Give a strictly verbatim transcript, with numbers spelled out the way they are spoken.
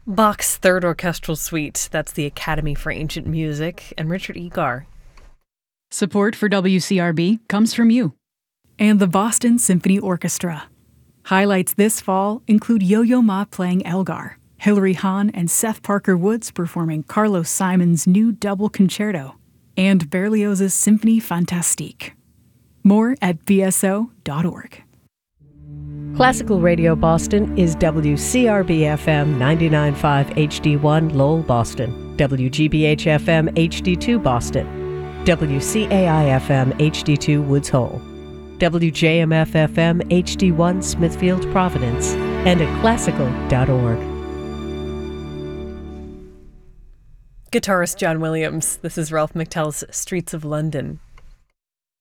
Bach's Third Orchestral Suite. That's the Academy for Ancient Music. And Richard Egar. Support for W C R B comes from you. And the Boston Symphony Orchestra. Highlights this fall include Yo-Yo Ma playing Elgar, Hilary Hahn and Seth Parker Woods performing Carlos Simon's new double concerto, and Berlioz's Symphonie Fantastique. More at b s o dot org. Classical Radio Boston is W C R B F M ninety-nine point five H D one Lowell, Boston, W G B H F M H D two Boston, W C A I F M H D two Woods Hole, W J M F F M H D one Smithfield, Providence, and at classical dot org. Guitarist John Williams. This is Ralph McTell's Streets of London.